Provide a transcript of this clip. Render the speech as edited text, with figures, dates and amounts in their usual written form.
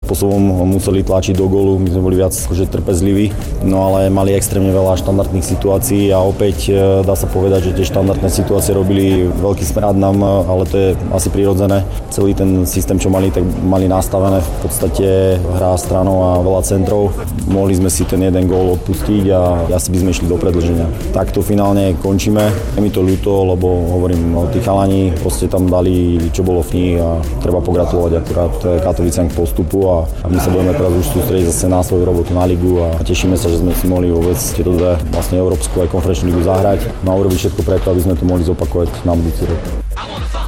spôsobom museli tlačiť do gólu, my sme boli viac trpezliví, no ale mali extrémne veľa štandardných situácií a opäť dá sa povedať, že tie štandardné situácie robili veľký smrad nám, ale to je asi prirodzené. Celý ten systém, čo mali, tak mali nastavené v podstate hra stranou a veľa centrov. Mohli sme si ten jeden gól odpustiť a asi by sme išli do predĺženia. Takto finálne končíme. Je mi to ľúto, lebo hovorím, tí chalani proste tam dali, čo bolo v nich a treba pogratulovať akurát Katoviciam k postupu a my sa budeme teraz už sústrediť zase na svoju robotu na ligu a tešíme sa, že sme si mohli vôbec tieto dve vlastne európsku aj konferenčnú ligu zahrať. No a urobiť všetko preto, aby sme to mohli zopakovať na budúci rok.